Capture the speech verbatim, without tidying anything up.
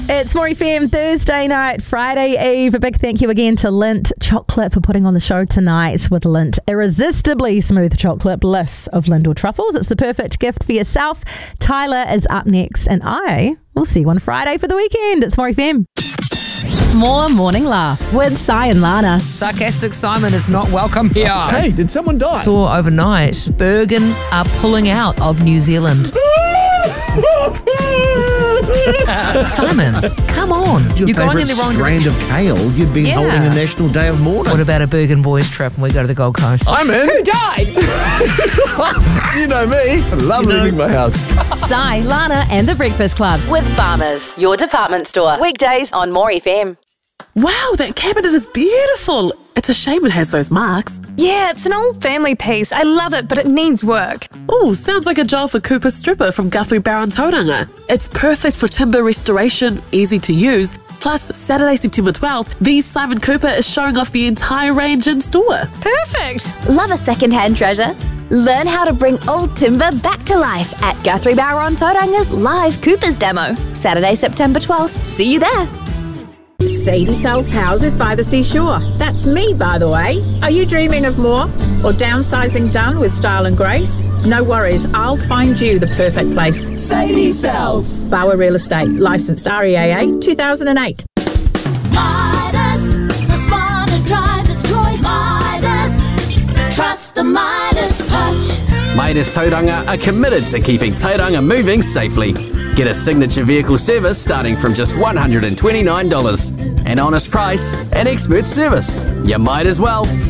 It's More F M Thursday night, Friday Eve. A big thank you again to Lindt Chocolate for putting on the show tonight with Lindt Irresistibly Smooth Chocolate Bliss of Lindor Truffles. It's the perfect gift for yourself. Tyler is up next and I will see you on Friday for the weekend. It's More F M. More morning laughs with Si and Lana. Sarcastic Simon is not welcome here. Hey, did someone die? Saw overnight, Bergen are pulling out of New Zealand. Simon, come on. Your You're going in the wrong strand direction. of kale. You've been Yeah. holding a National Day of Mourning. What about a Bergen boys trip and we go to the Gold Coast? I'm in. Who died? You know me. I love You know- leaving my house. Si, Lana and the Breakfast Club with Farmers, your department store. Weekdays on More F M. Wow, that cabinet is beautiful. It's a shame it has those marks. Yeah, it's an old family piece. I love it, but it needs work. Oh, sounds like a job for Cooper Stripper from Guthrie Barron Tauranga. It's perfect for timber restoration, easy to use. Plus, Saturday, September twelfth, the Simon Cooper is showing off the entire range in store. Perfect. Love a second-hand treasure? Learn how to bring old timber back to life at Guthrie Barron Tauranga's live Coopers demo. Saturday, September twelfth. See you there. Sadie sells houses by the seashore. That's me, by the way. Are you dreaming of more? Or downsizing done with style and grace? No worries, I'll find you the perfect place. Sadie Sells. Bauer Real Estate, licensed R E A A two thousand eight. Midas, the smarter driver's choice. Midas, trust the Midas touch. Midas Tauranga are committed to keeping Tauranga moving safely. Get a signature vehicle service starting from just one hundred twenty-nine dollars. An honest price and expert service. You might as well.